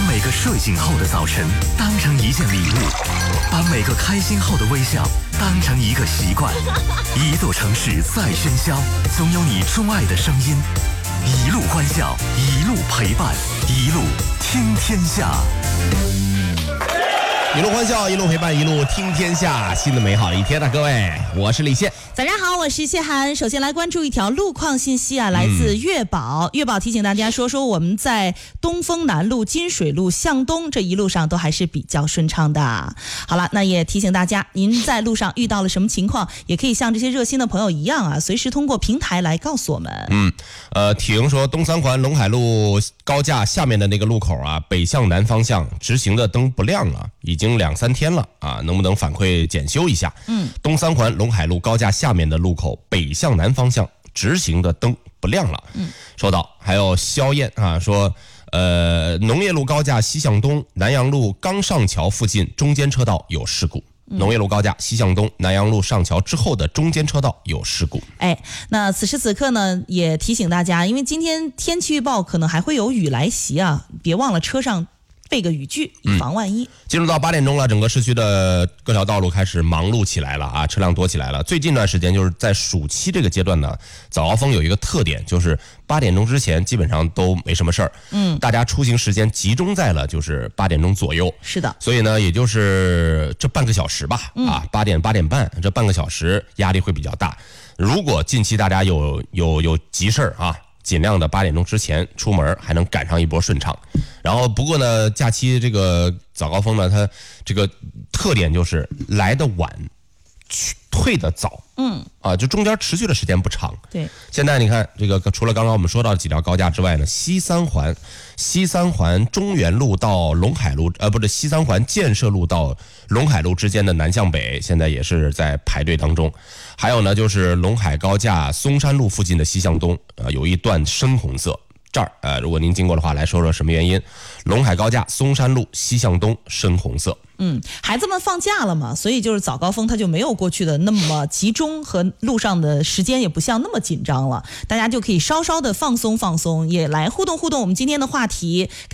每个睡醒后的早晨当成一件礼物，把每个开心后的微笑当成一个习惯。一座城市再喧嚣，总有你钟爱的声音。一路欢笑，一路陪伴，一路听天下。 一路欢笑，一路陪伴，一路听天下。新的美好的一天呢，各位，我是李现。 早上好，我是谢涵。首先来关注一条路况信息啊，来自粤宝。粤宝提醒大家说我们在东风南路、金水路向东这一路上都还是比较顺畅的。好了，那也提醒大家，您在路上遇到了什么情况，也可以像这些热心的朋友一样啊，随时通过平台来告诉我们。 听说东三环陇海路高架下面的那个路口啊，北向南方向直行的灯不亮了，已经2-3天了啊，能不能反馈检修一下？东三环陇海路高架下面的路口北向南方向直行的灯不亮了。收到。还有肖燕啊说，农业路高架西向东南阳路刚上桥附近中间车道有事故。农业路高架西向东南阳路上桥之后的中间车道有事故。 那此时此刻呢，也提醒大家，因为今天天气预报可能还会有雨来袭啊，别忘了车上备个雨具，以防万一。 进入到8点钟了，整个市区的各条道路开始忙碌起来了啊，车辆多起来了。最近一段时间就是在暑期这个阶段呢，早高峰有一个特点，就是8点钟之前基本上都没什么事儿。大家出行时间集中在了就是8点钟左右。 是的。 所以呢，也就是这半个小时吧，8点8点半这半个小时压力会比较大。如果近期大家有急事儿啊，尽量的8点钟之前出门，还能赶上一波顺畅。然后不过呢，假期这个早高峰呢，它这个特点就是来得晚，退得早。就中间持续的时间不长。 对。现在你看这个，除了刚刚我们说到的几条高架之外呢，西三环中原路到陇海路，西三环建设路到陇海路之间的南向北，现在也是在排队当中。还有呢，就是陇海高架松山路附近的西向东，有一段深红色。这儿如果您经过的话，来说说什么原因？陇海高架松山路西向东深红色。 孩子们放假了嘛，所以就是早高峰它就没有过去的那么集中，和路上的时间也不像那么紧张了，大家就可以稍稍的放松放松，也来互动互动我们今天的话题。